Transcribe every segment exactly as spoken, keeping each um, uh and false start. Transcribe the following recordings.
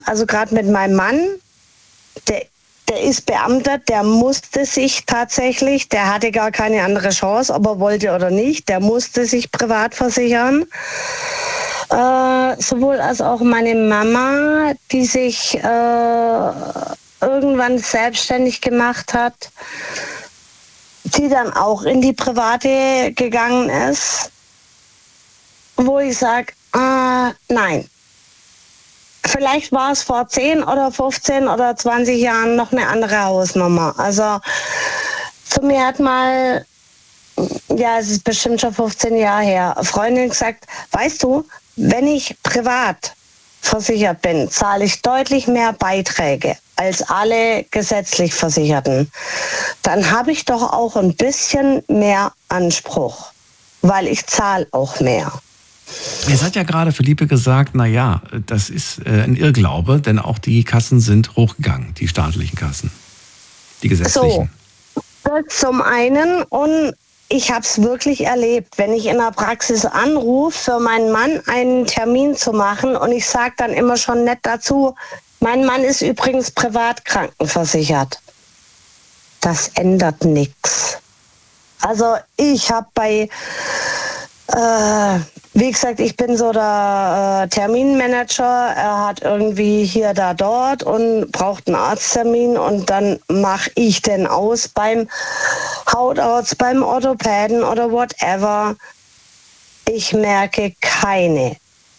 also gerade mit meinem Mann, der, der ist Beamter, der musste sich tatsächlich, der hatte gar keine andere Chance, ob er wollte oder nicht, der musste sich privat versichern. Äh, sowohl als auch meine Mama, die sich äh, irgendwann selbstständig gemacht hat, die dann auch in die Private gegangen ist, wo ich sage, äh, nein. Vielleicht war es vor zehn oder fünfzehn oder zwanzig Jahren noch eine andere Hausnummer. Also zu mir hat mal, ja, es ist bestimmt schon fünfzehn Jahre her, eine Freundin gesagt, weißt du, wenn ich privat versichert bin, zahle ich deutlich mehr Beiträge als alle gesetzlich Versicherten. Dann habe ich doch auch ein bisschen mehr Anspruch, weil ich zahle auch mehr. Jetzt hat ja gerade Philippe gesagt, na ja, das ist äh, ein Irrglaube, denn auch die Kassen sind hochgegangen, die staatlichen Kassen, die gesetzlichen. So, das zum einen, und ich habe es wirklich erlebt, wenn ich in der Praxis anrufe, für meinen Mann einen Termin zu machen, und ich sage dann immer schon nett dazu, mein Mann ist übrigens privat krankenversichert. Das ändert nichts. Also ich habe bei Äh, wie gesagt, ich bin so der äh, Terminmanager. Er hat irgendwie hier, da, dort und braucht einen Arzttermin, und dann mache ich den aus beim Hautarzt, beim Orthopäden oder whatever. Ich merke keine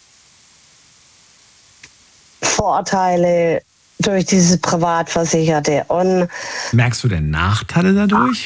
Vorteile durch diese Privatversicherte. Und merkst du denn Nachteile dadurch?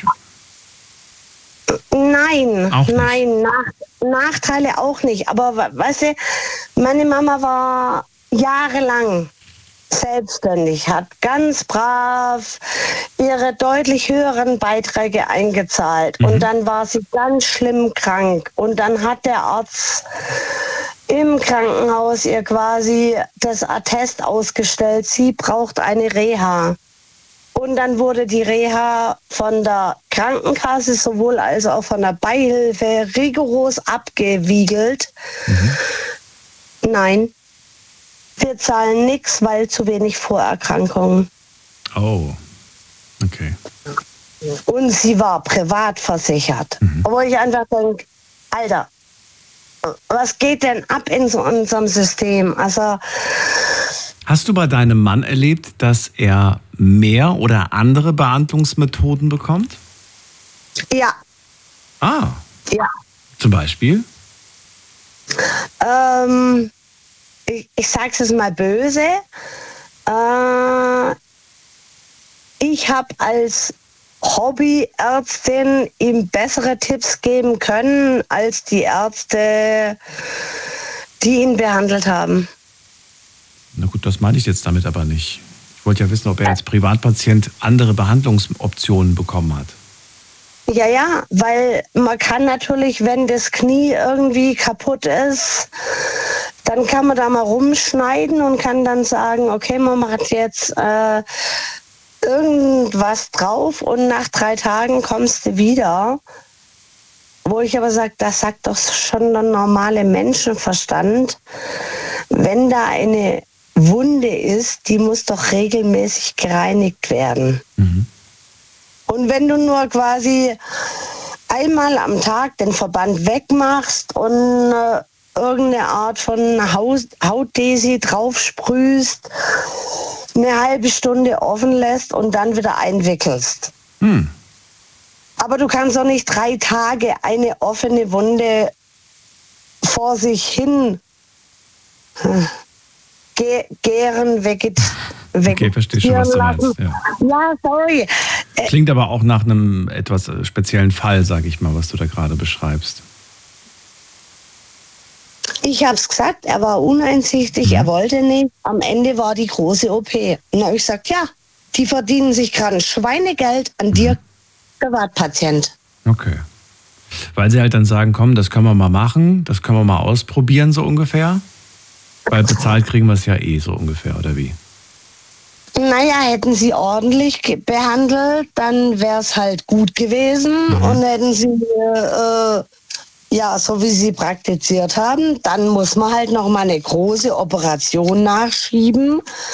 Nein, auch nicht. nein, Nach- Nachteile auch nicht. Aber weißt du, meine Mama war jahrelang selbstständig, hat ganz brav ihre deutlich höheren Beiträge eingezahlt. Mhm. Und dann war sie ganz schlimm krank. Und dann hat der Arzt im Krankenhaus ihr quasi das Attest ausgestellt, sie braucht eine Reha. Und dann wurde die Reha von der Krankenkasse sowohl als auch von der Beihilfe rigoros abgewiegelt. Mhm. Nein, wir zahlen nichts, weil zu wenig Vorerkrankungen. Oh, okay. Und sie war privat versichert. Mhm. Wo ich einfach denke, Alter, was geht denn ab in so unserem System? Also hast du bei deinem Mann erlebt, dass er mehr oder andere Behandlungsmethoden bekommt? Ja. Ah. Ja. Zum Beispiel? Ähm, ich, ich sag's jetzt mal böse. Äh, ich habe als Hobbyärztin ihm bessere Tipps geben können als die Ärzte, die ihn behandelt haben. Na gut, das meine ich jetzt damit aber nicht. Ich wollte ja wissen, ob er als Privatpatient andere Behandlungsoptionen bekommen hat. Ja, ja, weil man kann natürlich, wenn das Knie irgendwie kaputt ist, dann kann man da mal rumschneiden und kann dann sagen, okay, man macht jetzt äh, irgendwas drauf und nach drei Tagen kommst du wieder. Wo ich aber sage, das sagt doch schon der normale Menschenverstand. Wenn da eine Wunde ist, die muss doch regelmäßig gereinigt werden. Mhm. Und wenn du nur quasi einmal am Tag den Verband wegmachst und äh, irgendeine Art von Haut, Hautdesi draufsprühst, eine halbe Stunde offen lässt und dann wieder einwickelst. Mhm. Aber du kannst doch nicht drei Tage eine offene Wunde vor sich hin ge- gären, veget- Okay, verstehe schon, was du meinst. Ja. ja, sorry. Klingt aber auch nach einem etwas speziellen Fall, sage ich mal, was du da gerade beschreibst. Ich habe es gesagt, er war uneinsichtig, mhm. er wollte nicht. Am Ende war die große O P. Und dann habe ich gesagt, ja, die verdienen sich gerade ein Schweinegeld an mhm. dir, Privatpatient. Okay. Weil sie halt dann sagen, komm, das können wir mal machen, das können wir mal ausprobieren, so ungefähr. Weil bezahlt kriegen wir es ja eh so ungefähr, oder wie? Naja, hätten sie ordentlich behandelt, dann wäre es halt gut gewesen. Mhm. Und hätten sie, äh, Ja, so wie Sie praktiziert haben. Dann muss man halt noch mal eine große Operation nachschieben.